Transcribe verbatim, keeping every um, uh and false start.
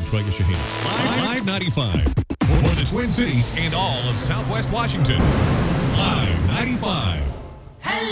Troy Gashahina. Live ninety-five. For the Twin Cities and all of Southwest Washington. Live ninety-five.